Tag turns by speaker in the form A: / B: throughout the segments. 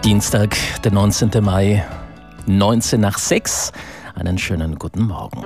A: Dienstag, der 19. Mai, 19 nach 6. Einen schönen guten Morgen.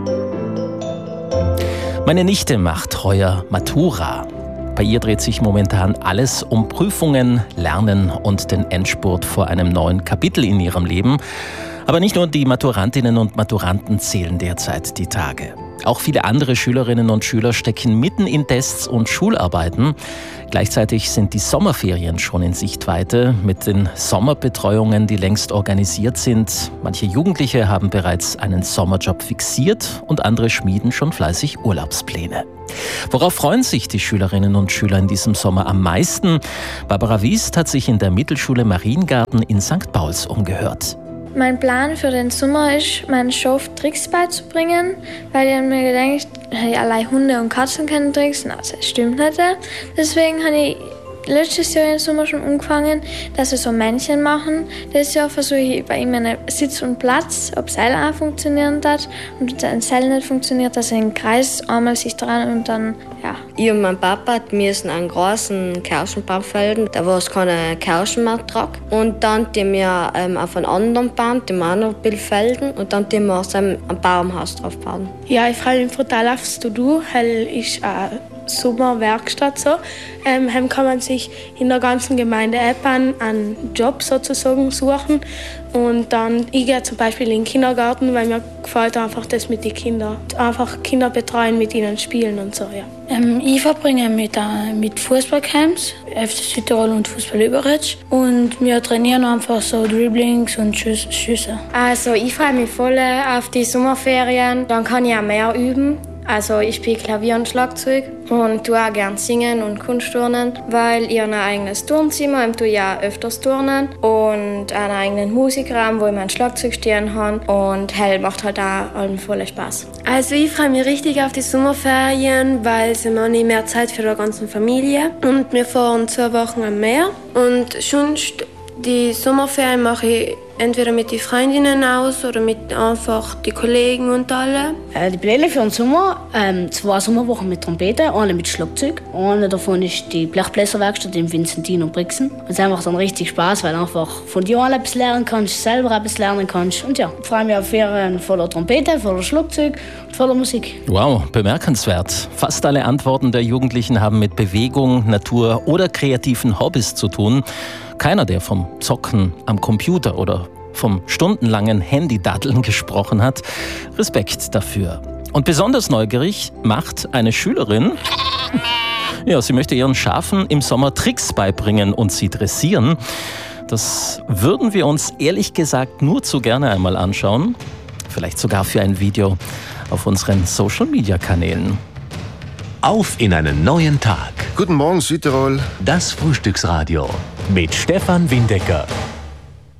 A: Meine Nichte macht heuer Matura. Bei ihr dreht sich momentan alles um Prüfungen, Lernen und den Endspurt vor einem neuen Kapitel in ihrem Leben. Aber nicht nur die Maturantinnen und Maturanten zählen derzeit die Tage. Auch viele andere Schülerinnen und Schüler stecken mitten in Tests und Schularbeiten. Gleichzeitig sind die Sommerferien schon in Sichtweite mit den Sommerbetreuungen, die längst organisiert sind. Manche Jugendliche haben bereits einen Sommerjob fixiert und andere schmieden schon fleißig Urlaubspläne. Worauf freuen sich die Schülerinnen und Schüler in diesem Sommer am meisten? Barbara Wiest hat sich in der Mittelschule Mariengarten in St. Pauls umgehört.
B: Mein Plan für den Sommer ist, meinen Schaf Tricks beizubringen, weil ich mir gedacht habe, allein Hunde und Katzen können Tricks. Nein, das stimmt nicht. Deswegen habe ich letztes Jahr im Sommer schon angefangen, dass wir so Männchen machen. Dieses Jahr versuche ich bei ihm einen Sitz und Platz, ob Seil auch funktionieren hat. Und wenn ein Seil nicht funktioniert, dass er im Kreis einmal sich dran und dann, ja.
C: Ich und mein Papa müssen einen großen Kirschenbaum fällen, da wo es keine Kirschen mehr tragt. Und dann tun wir auf einen anderen Baum, den wir auch noch ein bisschen fällen. Und dann tun wir ein Baumhaus drauf bauen.
D: Ja, ich freue mich total aufs To-Do, weil ich Sommerwerkstatt so. Kann man sich in der ganzen Gemeinde einen Job sozusagen suchen. Und dann, ich gehe zum Beispiel in den Kindergarten, weil mir gefällt einfach das mit den Kindern. Einfach Kinder betreuen, mit ihnen spielen und so, ja.
E: Ich verbringe mit Fußballcamps, FC Südtirol und Fußball Überretsch. Und wir trainieren einfach so Dribblings und Schüsse.
F: Also ich freue mich voll auf die Sommerferien, dann kann ich auch mehr üben. Also ich spiele Klavier und Schlagzeug und tue auch gerne singen und Kunstturnen, weil ich habe ein eigenes Turnzimmer, tue ich auch öfters turnen und einen eigenen Musikraum, wo ich mein Schlagzeug stehen habe und hell macht halt auch allen voll Spaß.
G: Also ich freue mich richtig auf die Sommerferien, weil sie haben nicht mehr Zeit für die ganze Familie und wir fahren 2 Wochen am Meer und sonst die Sommerferien mache ich entweder mit den Freundinnen aus oder mit einfach die Kollegen und alle.
H: Die Pläne für den Sommer, 2 Sommerwochen mit Trompete, eine mit Schlagzeug. Eine davon ist die Blechbläserwerkstatt in Vinzentin und Brixen. Es macht dann richtig Spaß, weil du einfach von dir etwas lernen kannst, selber etwas lernen kannst. Und ja, ich freue mich auf Ferien voller Trompete, voller Schlagzeug und voller Musik.
A: Wow, bemerkenswert. Fast alle Antworten der Jugendlichen haben mit Bewegung, Natur oder kreativen Hobbys zu tun. Keiner, der vom Zocken am Computer oder vom stundenlangen Handy-Daddeln gesprochen hat. Respekt dafür. Und besonders neugierig macht eine Schülerin. Ja, sie möchte ihren Schafen im Sommer Tricks beibringen und sie dressieren. Das würden wir uns ehrlich gesagt nur zu gerne einmal anschauen. Vielleicht sogar für ein Video auf unseren Social-Media-Kanälen.
I: Auf in einen neuen Tag.
J: Guten Morgen, Südtirol.
I: Das Frühstücksradio mit Stefan Windecker.